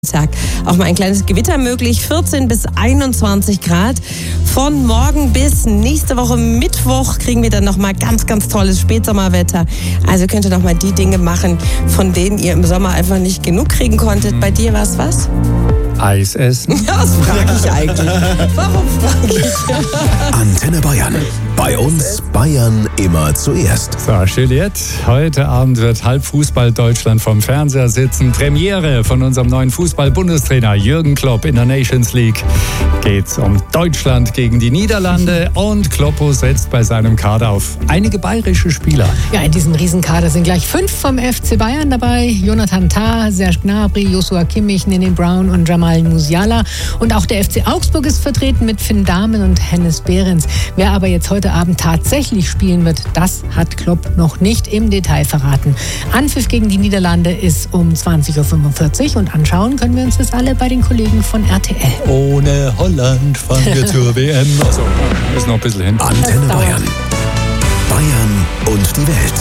Tag auch mal ein kleines Gewitter möglich, 14 bis 21 Grad. Von morgen bis nächste Woche Mittwoch kriegen wir dann nochmal ganz, ganz tolles Spätsommerwetter. Also könnt ihr nochmal die Dinge machen, von denen ihr im Sommer einfach nicht genug kriegen konntet. Bei dir war es was? Eis essen? Ja, das frage ich eigentlich. Warum frage ich? Antenne Bayern. Bei uns Bayern immer zuerst. So, Juliette, heute Abend wird Halbfußball Deutschland vom Fernseher sitzen. Premiere von unserem neuen Fußball-Bundestrainer Jürgen Klopp in der Nations League. Geht's um Deutschland gegen die Niederlande und Kloppo setzt bei seinem Kader auf einige bayerische Spieler. Ja, in diesem Riesenkader sind gleich 5 vom FC Bayern dabei. Jonathan Tah, Serge Gnabry, Joshua Kimmich, Nene Brown und Jamal Musiala. Und auch der FC Augsburg ist vertreten mit Finn Dahmen und Hennes Behrens. Wer aber jetzt heute Abend tatsächlich spielen wird, das hat Klopp noch nicht im Detail verraten. Anpfiff gegen die Niederlande ist um 20.45 Uhr und anschauen können wir uns das alle bei den Kollegen von RTL. Ohne Holland fahren wir zur WM. Also, ist noch ein bisschen hin. Antenne Bayern. Bayern und die Welt.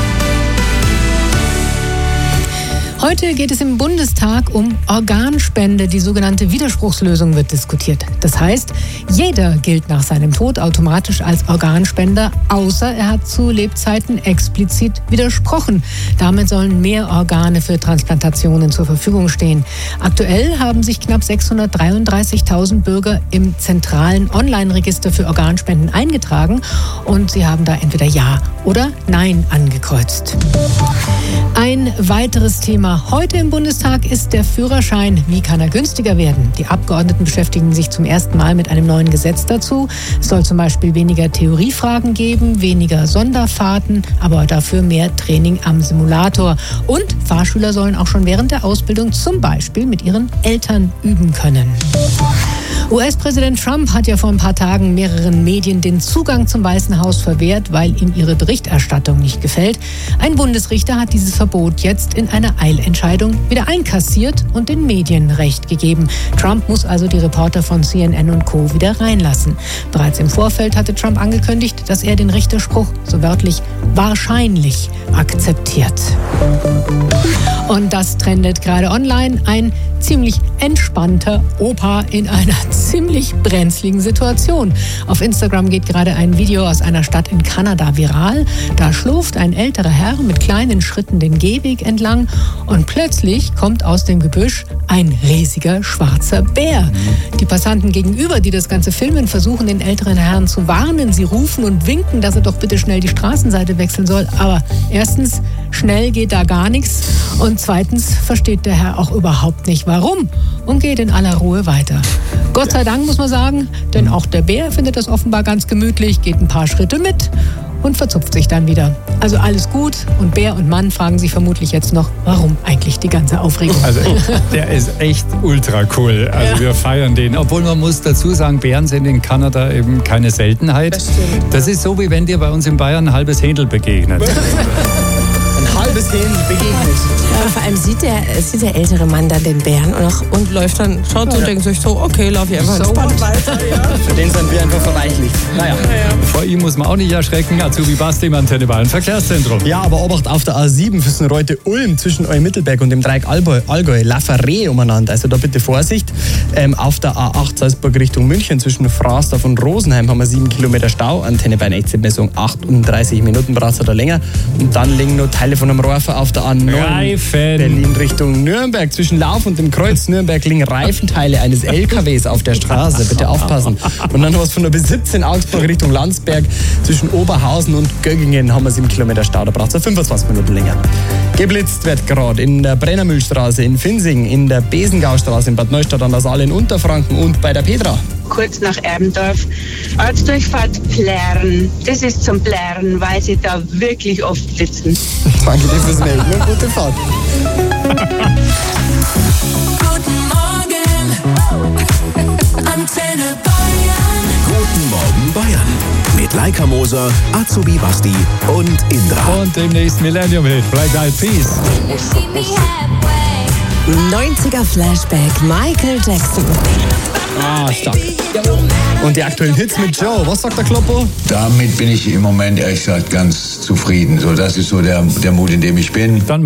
Heute geht es im Bundestag um Organspende. Die sogenannte Widerspruchslösung wird diskutiert. Das heißt, jeder gilt nach seinem Tod automatisch als Organspender, außer er hat zu Lebzeiten explizit widersprochen. Damit sollen mehr Organe für Transplantationen zur Verfügung stehen. Aktuell haben sich knapp 633.000 Bürger im zentralen Online-Register für Organspenden eingetragen und sie haben da entweder Ja oder Nein angekreuzt. Ein weiteres Thema heute im Bundestag ist der Führerschein. Wie kann er günstiger werden? Die Abgeordneten beschäftigen sich zum ersten Mal mit einem neuen Gesetz dazu. Es soll zum Beispiel weniger Theoriefragen geben, weniger Sonderfahrten, aber dafür mehr Training am Simulator. Und Fahrschüler sollen auch schon während der Ausbildung zum Beispiel mit ihren Eltern üben können. US-Präsident Trump hat ja vor ein paar Tagen mehreren Medien den Zugang zum Weißen Haus verwehrt, weil ihm ihre Berichterstattung nicht gefällt. Ein Bundesrichter hat dieses Verbot jetzt in einer Eilentscheidung wieder einkassiert und den Medien Recht gegeben. Trump muss also die Reporter von CNN und Co. wieder reinlassen. Bereits im Vorfeld hatte Trump angekündigt, dass er den Richterspruch so wörtlich wahrscheinlich akzeptiert. Und das trendet gerade online. Ein ziemlich entspannter Opa in einer ziemlich brenzligen Situation. Auf Instagram geht gerade ein Video aus einer Stadt in Kanada viral. Da schlurft ein älterer Herr mit kleinen Schritten den Gehweg entlang und plötzlich kommt aus dem Gebüsch ein riesiger schwarzer Bär. Die Passanten gegenüber, die das Ganze filmen, versuchen den älteren Herrn zu warnen. Sie rufen und winken, dass er doch bitte schnell die Straßenseite wechseln soll. Aber erstens, schnell geht da gar nichts. Und zweitens versteht der Herr auch überhaupt nicht, warum, und geht in aller Ruhe weiter. Gott sei Dank, muss man sagen, denn auch der Bär findet das offenbar ganz gemütlich, geht ein paar Schritte mit und verzupft sich dann wieder. Also alles gut und Bär und Mann fragen sich vermutlich jetzt noch, warum eigentlich die ganze Aufregung. Also der ist echt ultra cool. Also wir feiern den. Obwohl man muss dazu sagen, Bären sind in Kanada eben keine Seltenheit. Das ist so, wie wenn dir bei uns in Bayern ein halbes Händel begegnet. Halbes Händel begegnet. Ja, vor allem sieht der ältere Mann dann den Bären und läuft dann, schaut so und denkt sich so, okay, lauf ich einfach entspannt weiter. Ja. Für den sind wir einfach verweichlicht. Naja. Vor ihm muss man auch nicht erschrecken. Azubi Basti im Antenne Bayern Verkehrszentrum. Ja, aber Obacht auf der A7 fürs Reute-Ulm zwischen Eumittelberg und dem Dreieck Allgäu, Lafaré umeinander. Also da bitte Vorsicht. Auf der A8 Salzburg Richtung München zwischen Frasdorf und Rosenheim haben wir 7 Kilometer Stau. Antenne Bayern Echtzeitmessung 38 Minuten, braucht es oder länger. Und dann liegen noch Teile von einem Rohrfer auf der A9 Reifen. Berlin Richtung Nürnberg. Zwischen Lauf und dem Kreuz Nürnberg liegen Reifenteile eines LKWs auf der Straße. Bitte aufpassen. Und dann was von der B17 Augsburg Richtung Landsberg. Zwischen Oberhausen und Göggingen haben wir 7 Kilometer Stau. Da braucht es 25 Minuten länger. Geblitzt wird gerade in der Brennermühlstraße in Finsing, in der Besengaustraße in Bad Neustadt an der Saale in Unterfranken und bei der Petra. Kurz nach Erbendorf. Ortsdurchfahrt Plärren. Das ist zum Plärren, weil sie da wirklich oft blitzen. Danke dir fürs Melden und gute Fahrt. Guten Morgen, Antenne Bayern. Guten Morgen Bayern. Mit Laika Moser, Azubi Basti und Indra. Und demnächst Millennium-Hit, Black Eyed Peas. 90er Flashback, Michael Jackson. Stark. Und die aktuellen Hits mit Joe. Was sagt der Kloppo? Damit bin ich im Moment ehrlich gesagt ganz zufrieden. So, das ist so der Mut, in dem ich bin. Dann